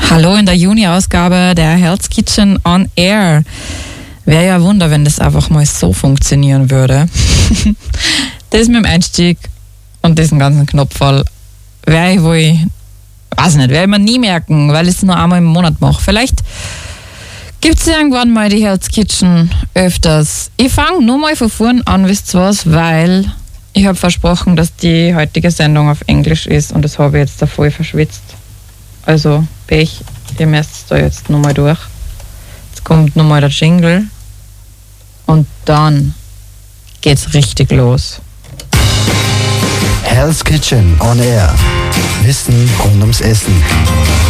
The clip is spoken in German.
Hallo in der Juni-Ausgabe der Hell's Kitchen on Air. Wäre ja ein Wunder, wenn das einfach mal so funktionieren würde. Das mit dem Einstieg und diesen ganzen Knopfball werde ich wohl, weiß nicht, werde ich mir nie merken, weil ich es nur einmal im Monat mache. Vielleicht gibt es irgendwann mal die Hell's Kitchen öfters. Ich fange nur mal von vorn an, wisst ihr was, weil ich habe versprochen, dass die heutige Sendung auf Englisch ist und das habe ich jetzt da voll verschwitzt. Also Pech, ihr müsst da jetzt nochmal durch. Jetzt kommt nochmal der Jingle und dann geht's richtig los. Hell's Kitchen on Air. Wissen rund ums Essen.